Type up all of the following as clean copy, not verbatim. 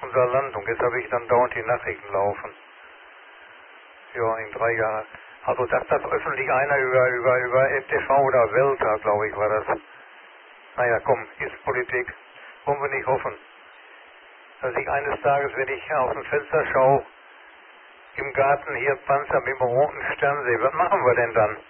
unser Land. Und jetzt habe ich dann dauernd die Nachrichten laufen. Ja, in 3 Jahren. Also, dass das öffentlich einer über FTV oder Welt, glaube ich, war das. Naja, komm, ist Politik. Wollen wir nicht hoffen. Dass ich eines Tages, wenn ich aus dem Fenster schaue, im Garten hier Panzer mit dem roten Stern sehe. Was machen wir denn dann?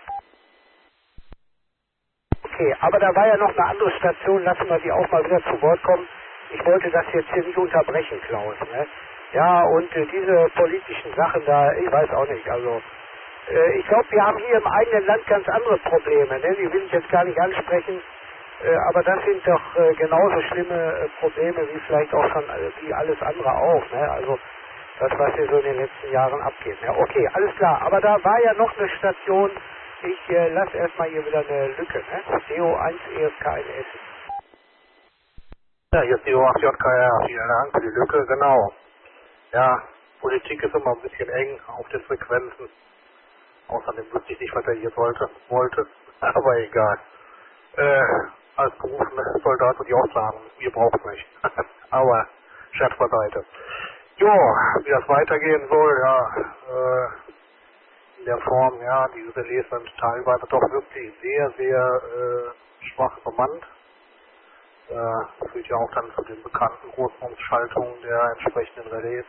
Okay, aber da war ja noch eine andere Station, lassen wir die auch mal wieder zu Wort kommen. Ich wollte das jetzt hier nicht unterbrechen, Klaus. Ne? Ja, und diese politischen Sachen da, ich weiß auch nicht, also ich glaube, wir haben hier im eigenen Land ganz andere Probleme, ne? Die will ich jetzt gar nicht ansprechen, aber das sind doch genauso schlimme Probleme wie vielleicht auch schon wie alles andere auch, ne? Also das, was hier so in den letzten Jahren abgeht. Ne? Okay, alles klar, aber da war ja noch eine Station, ich lasse erstmal hier wieder eine Lücke, ne? DO1 ESK in Essen. Ja, hier ist die O8JKR. Vielen Dank für die Lücke, genau. Ja, Politik ist immer ein bisschen eng auf den Frequenzen. Außerdem wusste ich nicht, was er hier wollte. Aber egal. Als berufener Soldat würde ich auch sagen, ihr braucht es nicht. Aber Scherz beiseite. Jo, wie das weitergehen soll, ja, in der Form, ja, diese Relais sind teilweise doch wirklich sehr, sehr schwach bemannt. Das führt ja auch dann zu den bekannten Großraumschaltungen der entsprechenden Relais.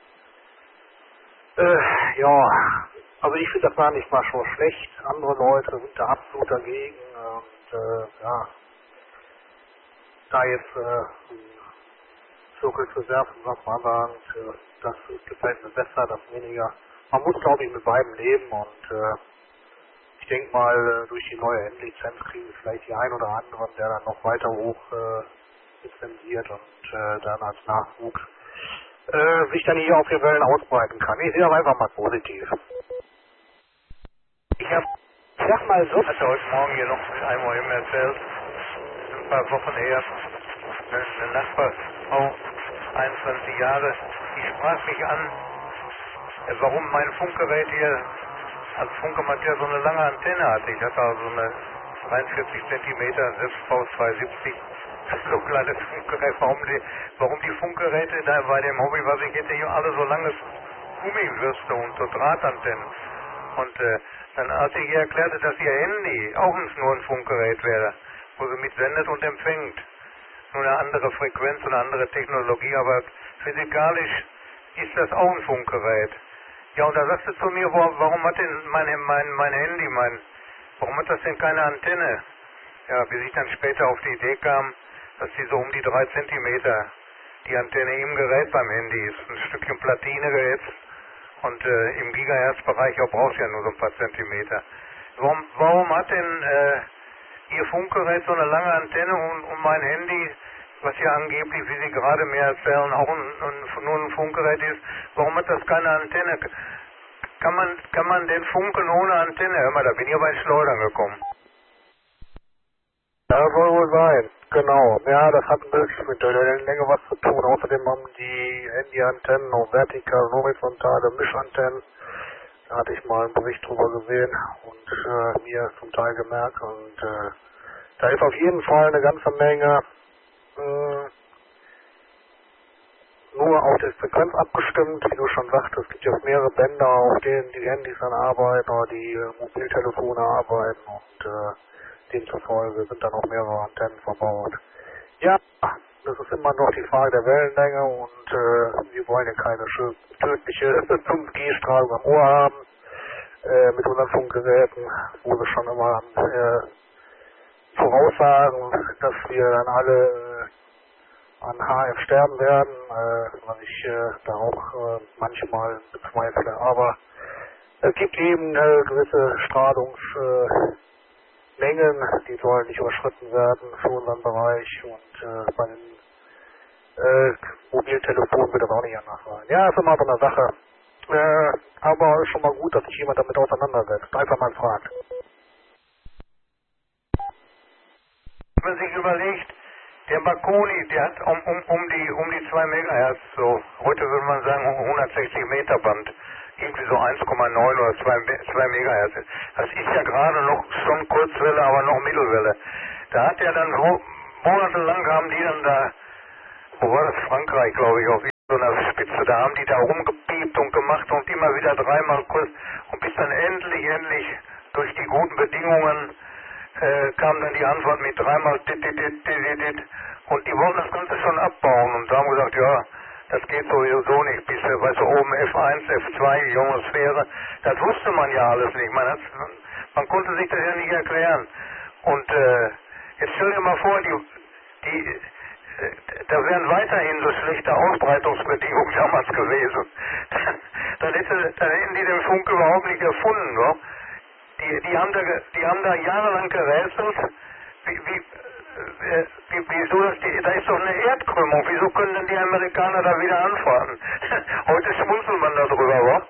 Ja, also ich finde das gar nicht mal so schlecht. Andere Leute sind da absolut dagegen. Und ja, da jetzt Zirkel zu werfen, was man sagt, das gefällt mir besser, das weniger. Man muss, glaube ich, mit beidem leben und ich denke mal, durch die neue Endlizenz kriegen wir vielleicht die ein oder anderen, der dann noch weiter hoch lizenziert und dann als Nachwuchs sich dann hier auf den Wellen ausbreiten kann. Ich sehe das einfach mal positiv. Ich sag mal so. Ich hatte heute Morgen hier noch mit einem eben erzählt, ein paar Wochen her, eine Nachbarsfrau, 21 Jahre, die sprach mich an, warum mein Funkgerät hier als Funkamateur so eine lange Antenne hatte. Ich hatte also eine 43 cm 6V270, so ein kleines Funkgerät. Warum die Funkgeräte da bei dem Hobby, was ich hätte, hier alle so lange Gummiwürste und so Drahtantennen. Und dann hat sie ihr erklärt, dass ihr Handy auch nur ein Funkgerät wäre, wo sie mitsendet und empfängt. Nur eine andere Frequenz und eine andere Technologie, aber physikalisch ist das auch ein Funkgerät. Ja, und da sagst du zu mir, warum hat denn mein Handy, warum hat das denn keine Antenne? Ja, bis ich dann später auf die Idee kam, dass die so um die 3 Zentimeter die Antenne im Gerät beim Handy ist. Ein Stückchen Platine gehetzt und im Gigahertz-Bereich brauchst du ja nur so ein paar Zentimeter. Warum hat denn Ihr Funkgerät so eine lange Antenne und mein Handy, was ja angeblich, wie Sie gerade mir erzählen, auch nur ein Funkgerät ist, warum hat das keine Antenne? Kann man den funken ohne Antenne? Hör mal, da bin ich aber ins Schleudern gekommen. Ja, soll wohl sein, genau. Ja, das hat wirklich mit der Länge was zu tun. Außerdem haben die Handyantennen auch vertikal und horizontale Mischantennen. Da hatte ich mal einen Bericht drüber gesehen und mir zum Teil gemerkt. Und da ist auf jeden Fall eine ganze Menge nur auf die Frequenz abgestimmt, wie du schon sagtest. Es gibt jetzt mehrere Bänder, auf denen die Handys dann arbeiten oder die Mobiltelefone arbeiten und demzufolge sind dann auch mehrere Antennen verbaut. Ja, das ist immer noch die Frage der Wellenlänge und wir wollen ja keine tödliche 5G-Strahlung am Ohr haben mit unseren Funkgeräten, wo wir schon immer voraussagen, dass wir dann alle an HF sterben werden, was ich da auch manchmal bezweifle. Aber es gibt eben gewisse Strahlungsmengen, die sollen nicht überschritten werden für unseren Bereich und bei den Mobiltelefonen wird das auch nicht anders sein. Ja, ist immer so eine Sache. Aber ist schon mal gut, dass sich jemand damit auseinandersetzt. Einfach mal fragt. Wenn man sich überlegt, der Marconi, der hat um die 2 Megahertz, so, heute würde man sagen 160 Meter Band, irgendwie so 1,9 oder 2 Megahertz. Das ist ja gerade noch schon Kurzwelle, aber noch Mittelwelle. Da hat er dann monatelang haben die dann da, wo war das, Frankreich, glaube ich, auf so einer Spitze, da haben die da rumgepiept und gemacht und immer wieder dreimal kurz und bis dann endlich durch die guten Bedingungen kam dann die Antwort mit dreimal dit und die wollten das Ganze schon abbauen und da haben gesagt, ja, das geht sowieso nicht, bis, weißt du, oben F1, F2, die Ionosphäre, das wusste man ja alles nicht, man konnte sich das ja nicht erklären und jetzt stell dir mal vor, da wären weiterhin so schlechte Ausbreitungsbedingungen damals gewesen. Dann hätten die den Funk überhaupt nicht erfunden, wa? Die haben da jahrelang gerätselt, wieso da ist doch eine Erdkrümmung, wieso können denn die Amerikaner da wieder anfahren? Heute schmunzelt man darüber, wa?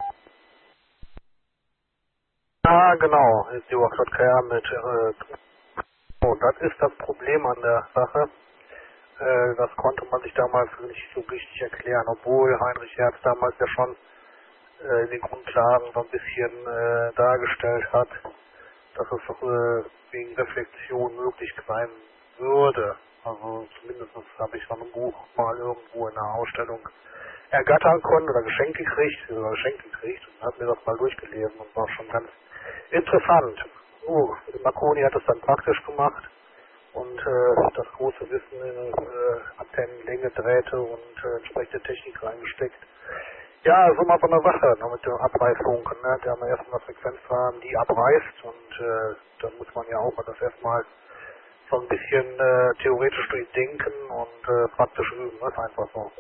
Ja, genau, ist die JKR mit, das ist das Problem an der Sache. Das konnte man sich damals nicht so richtig erklären, obwohl Heinrich Hertz damals ja schon in den Grundlagen so ein bisschen dargestellt hat, dass es wegen Reflexion möglich sein würde. Also zumindest habe ich von einem Buch mal irgendwo in einer Ausstellung ergattern können oder geschenkt gekriegt und habe mir das mal durchgelesen und war schon ganz interessant. Marconi hat es dann praktisch gemacht. Und das große Wissen in Antennenlänge, Drähte und entsprechende Technik reingesteckt. Ja, so mal von der Sache, ne, mit dem Abreißfunk, ne, der haben wir erstmal eine Frequenz haben, die abreißt und dann muss man ja auch das erstmal so ein bisschen theoretisch durchdenken und praktisch üben, das ist einfach so.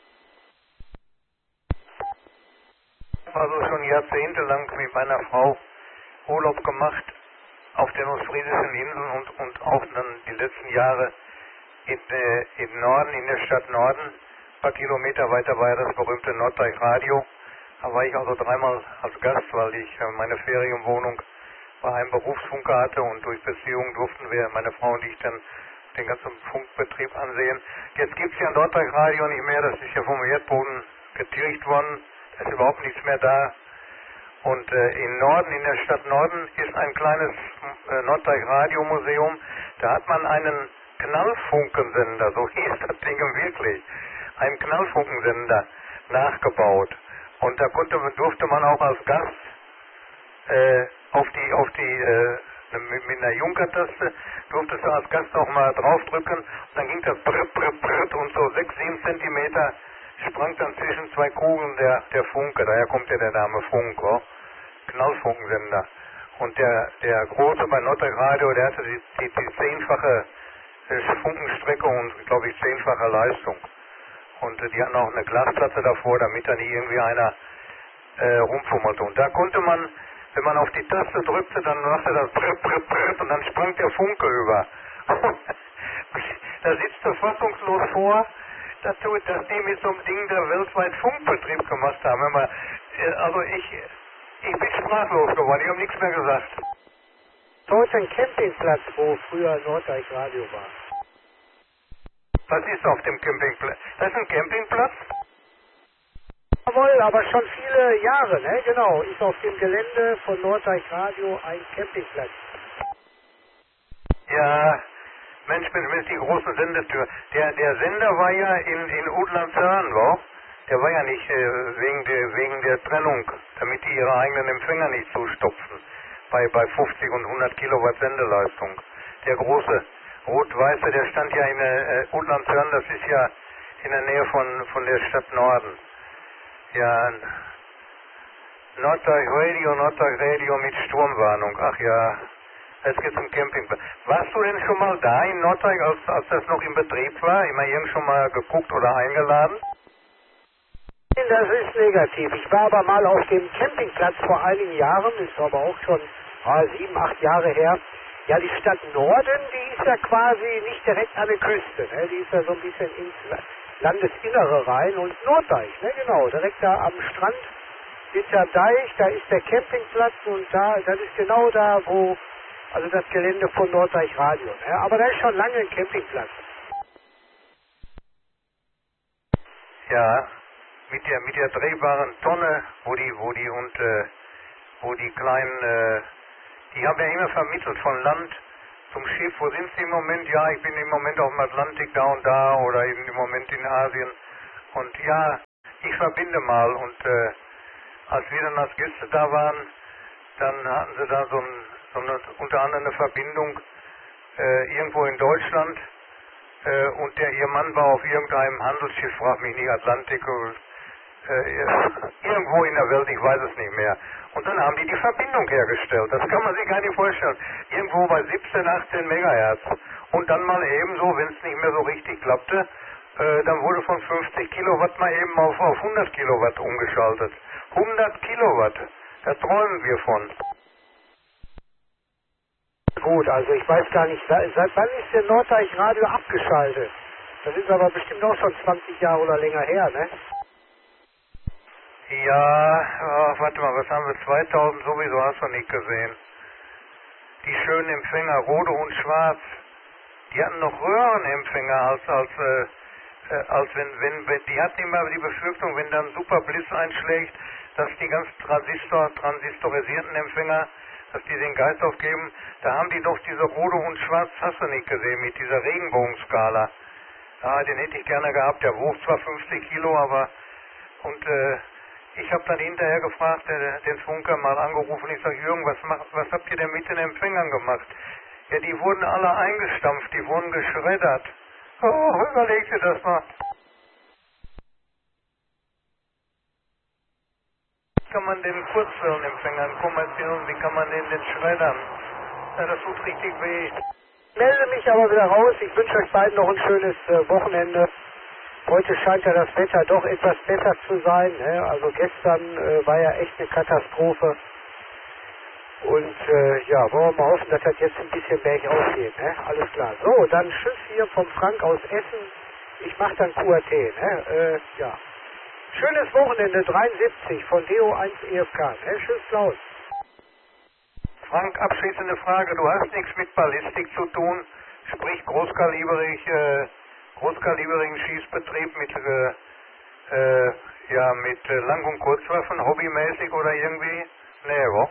Also schon jahrzehntelang mit meiner Frau Urlaub gemacht auf den ostfriesischen Inseln und auch dann die letzten Jahre im Norden, in der Stadt Norden. Ein paar Kilometer weiter war ja das berühmte Norddeich Radio. Da war ich also dreimal als Gast, weil ich meine Ferienwohnung bei einem Berufsfunker hatte und durch Beziehungen durften wir, meine Frau und ich, dann den ganzen Funkbetrieb ansehen. Jetzt gibt es ja Norddeich Radio nicht mehr, das ist ja vom Erdboden getilgt worden, da ist überhaupt nichts mehr da. Und im Norden, in der Stadt Norden, ist ein kleines Norddeich-Radio-Museum. Da hat man einen Knallfunkensender, so hieß das Ding wirklich, einen Knallfunkensender nachgebaut. Und da durfte man auch als Gast mit einer Junkertaste, durftest du als Gast auch mal draufdrücken. Und dann ging das brrt und so 6-7 Zentimeter sprang dann zwischen zwei Kugeln der Funke, daher kommt ja der Name Funk, oh? Knallfunkensender. Und der Große bei Norddeich Radio, der hatte die 10-fache Funkenstrecke und, glaube ich, 10-fache Leistung. Und die hatten auch eine Glasplatte davor, damit da nicht irgendwie einer rumfummelte. Und da konnte man, wenn man auf die Taste drückte, dann machte das brrt und dann sprang der Funke über. Da sitzt du fassungslos vor, dass die mit so einem Ding der weltweit Funkbetrieb gemacht haben. Also ich bin sprachlos geworden, ich habe nichts mehr gesagt. Heute ein Campingplatz, wo früher Norddeich Radio war. Was ist auf dem Campingplatz? Das ist ein Campingplatz? Jawohl, aber schon viele Jahre, ne? Genau, ist auf dem Gelände von Norddeich Radio ein Campingplatz. Ja, Mensch, die großen Sendetür. Der Sender war ja in Udlandsörn, wa? Der war ja nicht wegen der Trennung, damit die ihre eigenen Empfänger nicht zustopfen. Bei 50 und 100 Kilowatt Sendeleistung. Der große Rot-Weiße, der stand ja in Udlandsörn, das ist ja in der Nähe von der Stadt Norden. Ja, Norddeich Radio mit Sturmwarnung. Ach ja, es geht zum Campingplatz. Warst du denn schon mal da in Norddeich, als das noch in Betrieb war? Immer irgend schon mal geguckt oder eingeladen? Das ist negativ. Ich war aber mal auf dem Campingplatz vor einigen Jahren, ist aber auch schon 7, 8 Jahre her. Ja, die Stadt Norden, die ist ja quasi nicht direkt an der Küste, ne? Die ist ja so ein bisschen ins Landesinnere rein und Norddeich, ne? Genau, direkt da am Strand ist der Deich, da ist der Campingplatz und das ist genau da, wo, also das Gelände von Norddeich Radio, ne? Aber da ist schon lange ein Campingplatz. Ja, mit der drehbaren Tonne, wo die kleinen, die haben ja immer vermittelt von Land zum Schiff. Wo sind sie im Moment? Ja, ich bin im Moment auf dem Atlantik da und da oder eben im Moment in Asien. Und ja, ich verbinde mal. Und als wir dann als Gäste da waren, dann hatten sie da unter anderem eine Verbindung irgendwo in Deutschland. Und ihr Mann war auf irgendeinem Handelsschiff, frag mich nicht, Atlantik, irgendwo in der Welt, ich weiß es nicht mehr. Und dann haben die Verbindung hergestellt. Das kann man sich gar nicht vorstellen. Irgendwo bei 17, 18 Megahertz. Und dann mal ebenso, wenn es nicht mehr so richtig klappte, dann wurde von 50 Kilowatt mal eben auf 100 Kilowatt umgeschaltet. 100 Kilowatt, da träumen wir von. Gut, also ich weiß gar nicht, seit wann ist der Norddeichradio abgeschaltet? Das ist aber bestimmt auch schon 20 Jahre oder länger her, ne? Ja, warte mal, was haben wir? 2000 sowieso, hast du nicht gesehen. Die schönen Empfänger, Rode und Schwarz, die hatten noch Röhrenempfänger als wenn die hatten immer die Befürchtung, wenn dann Super Bliss einschlägt, dass die ganz transistorisierten Empfänger, dass die den Geist aufgeben. Da haben die doch diese Rode und Schwarz, hast du nicht gesehen, mit dieser Regenbogenskala. Ja, den hätte ich gerne gehabt, der wog zwar 50 Kilo, aber ich habe dann hinterher gefragt, den Funker mal angerufen, ich sage, Jürgen, was habt ihr denn mit den Empfängern gemacht? Ja, die wurden alle eingestampft, die wurden geschreddert. Oh, überleg dir das mal. Wie kann man den Kurzwellenempfängern kommerziellen, wie kann man den schreddern? Ja, das tut richtig weh. Ich melde mich aber wieder raus. Ich wünsche euch beiden noch ein schönes Wochenende. Heute scheint ja das Wetter doch etwas besser zu sein. Ne? Also gestern war ja echt eine Katastrophe. Und ja, wollen wir mal hoffen, dass das jetzt ein bisschen bergauf geht. Ne? Alles klar. So, dann tschüss hier vom Frank aus Essen. Ich mache dann QRT. Ne? Ja. Schönes Wochenende, 73 von DO1 EFK. Ne? Tschüss, Klaus. Frank, abschließende Frage. Du hast nichts mit Ballistik zu tun, sprich großkaliberigen Schießbetrieb mit Lang- und Kurzwaffen, hobbymäßig oder irgendwie? Nee, wo?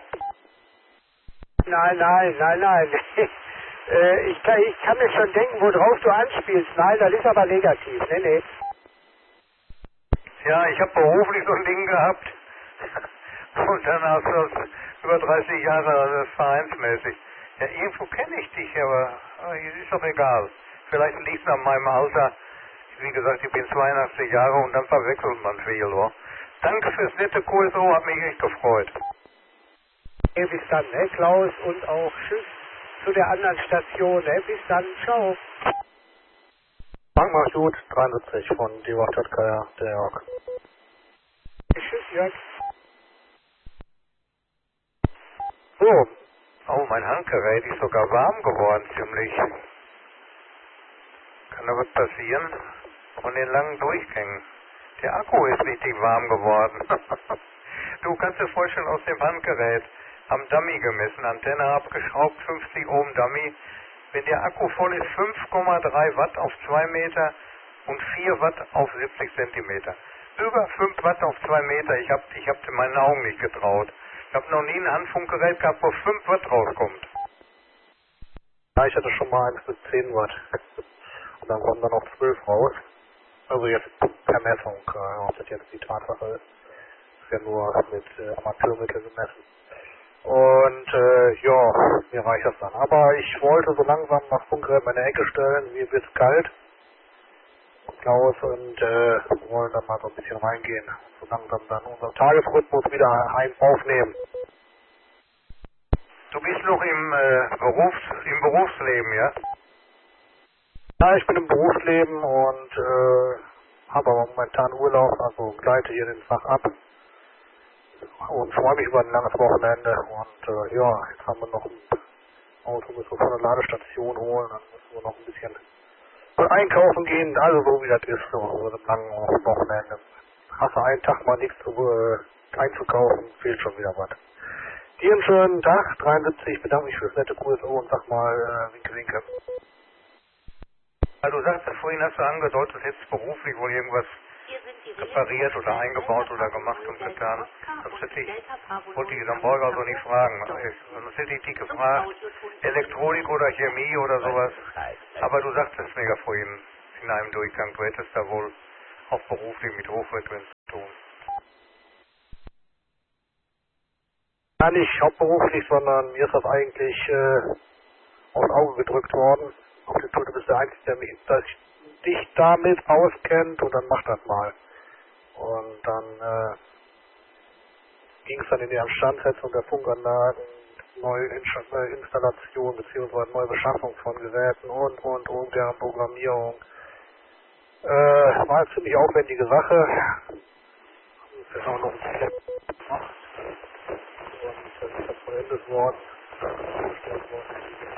Nein. Ich kann mir schon denken, worauf du anspielst. Nein, das ist aber negativ. Nee. Ja, ich habe beruflich so ein Ding gehabt. Und dann hast du das über 30 Jahre vereinsmäßig. Ja, irgendwo kenne ich dich, aber ist doch egal. Vielleicht liegt es an meinem Alter. Wie gesagt, ich bin 82 Jahre und dann verwechselt man viel, oder? Danke fürs nette QSO, hat mich echt gefreut. Bis dann, ne, Klaus, und auch tschüss zu der anderen Station, ne, bis dann, ciao. Frank macht gut, 73 von DO8JKR, der Jörg. Tschüss, Jörg. So. Oh, mein Handgerät ist sogar warm geworden, ziemlich. Kann da was passieren? Von den langen Durchgängen. Der Akku ist richtig warm geworden. Du kannst dir vorstellen, aus dem Handgerät am Dummy gemessen, Antenne abgeschraubt, 50 Ohm Dummy. Wenn der Akku voll ist, 5,3 Watt auf 2 Meter und 4 Watt auf 70 Zentimeter. Über 5 Watt auf 2 Meter. Ich hab meinen Augen nicht getraut. Ich habe noch nie ein Handfunkgerät gehabt, wo 5 Watt rauskommt. Ja, ich hatte schon mal eins mit 10 Watt. Und dann kommen dann noch 12 raus. Also jetzt per Messung, ob das jetzt die Tatsache ist. Ist ja nur mit Amateurmitteln gemessen. Und ja, mir reicht das dann. Aber ich wollte so langsam das Funkgerät in meine Ecke stellen. Mir wird's kalt. Klaus und wollen dann mal so ein bisschen reingehen. So langsam dann unseren Tagesrhythmus wieder aufnehmen. Du bist noch im Berufsleben, ja? Ja, ich bin im Berufsleben und habe aber momentan Urlaub, also gleite hier den Tag ab. Und freue mich über ein langes Wochenende. Und ja, jetzt haben wir noch ein Auto, müssen wir von der Ladestation holen, dann müssen wir noch ein bisschen einkaufen gehen, also so wie das ist, so einem langen Wochenende. Hast du einen Tag mal nichts einzukaufen, fehlt schon wieder was. Dir einen schönen Tag, 73, bedanke mich fürs nette QSO und sag mal, winke. Also du sagst, vorhin hast du angedeutet, jetzt beruflich wohl irgendwas repariert oder eingebaut oder gemacht und getan. Sonst wollte ich dann Borg also nicht fragen. Sonst hätte ich dich gefragt, Elektronik oder Chemie oder sowas. Aber du sagtest mir ja vorhin in einem Durchgang, du hättest da wohl auch beruflich mit Hochfrequenz tun? Ja, nicht hauptberuflich, sondern mir ist das eigentlich aufs Auge gedrückt worden. Auf die Tour, du bist der Einzige, der dich damit auskennt und dann mach das mal. Und dann ging es dann in die Instandsetzung der Funkanlagen, neue Installation bzw. neue Beschaffung von Geräten und deren Programmierung. War eine ziemlich aufwendige Sache. Das ist auch noch ein Step gemacht. Und das ist jetzt vollendet worden. Gestellt worden.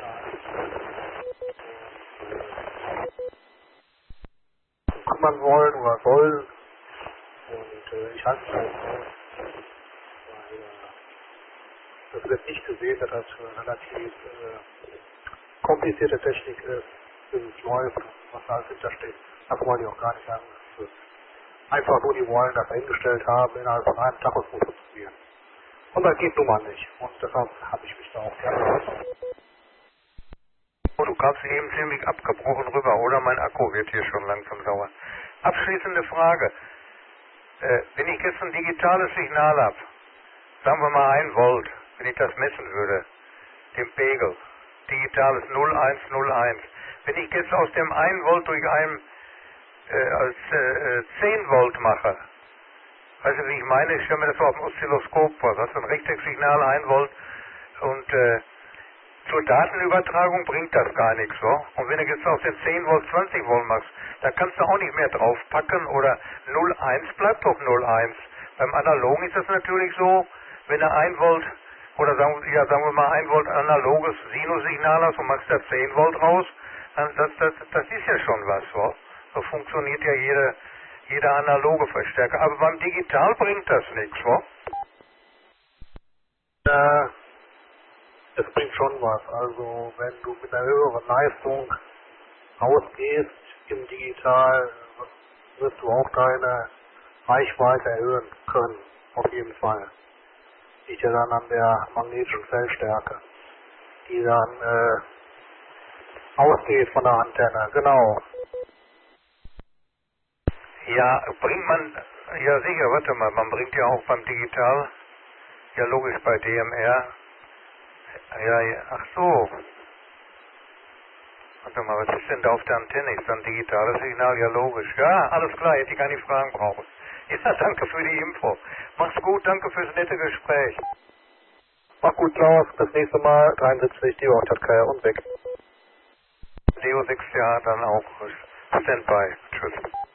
Kümmern wollen oder sollen. Und ich halte mich halt raus. Weil das wird nicht gesehen, dass das relativ komplizierte Technik ist, bis es läuft, was da alles hintersteht. Das wollen die auch gar nicht sagen. Das ist einfach nur, die wollen das eingestellt haben, innerhalb von einem Tag es muss funktionieren. Und das geht nun mal nicht. Und deshalb habe ich mich da auch gerne. Oh, du kamst eben ziemlich abgebrochen rüber, oder? Mein Akku wird hier schon langsam sauer. Abschließende Frage. Wenn ich jetzt ein digitales Signal habe, sagen wir mal 1 Volt, wenn ich das messen würde, den Pegel, digitales 0101. Wenn ich jetzt aus dem 1 Volt durch einen 10 Volt mache, weißt du, wie ich meine? Ich stelle mir das so auf dem Oszilloskop vor. Das ist ein Rechtecksignal, 1 Volt. Und zur Datenübertragung bringt das gar nichts, so. Und wenn du jetzt aus den 10 Volt 20 Volt machst, da kannst du auch nicht mehr draufpacken oder 01 bleibt doch 01. Beim Analogen ist das natürlich so, wenn du 1 Volt oder sagen wir mal 1 Volt analoges Sinussignal hast und machst da 10 Volt raus, dann das ist ja schon was, so. So funktioniert ja jeder analoge Verstärker. Aber beim Digital bringt das nichts, so. Es bringt schon was. Also wenn du mit einer höheren Leistung rausgehst im Digital, wirst du auch deine Reichweite erhöhen können. Auf jeden Fall. Liegt ja dann an der magnetischen Feldstärke, die dann ausgeht von der Antenne. Genau. Ja, bringt man, ja sicher, warte mal, man bringt ja auch beim Digital, ja logisch bei DMR, ja, ach so. Warte mal, was ist denn da auf der Antenne? Ist dann digitales Signal? Ja, logisch. Ja, alles klar, hätte ich gar nicht fragen brauchen. Ja, danke für die Info. Mach's gut, danke fürs nette Gespräch. Mach gut, Klaus. Bis nächste Mal. 73, die Ortadkaya und weg. Leo 6 Jahre dann auch Standby. Tschüss.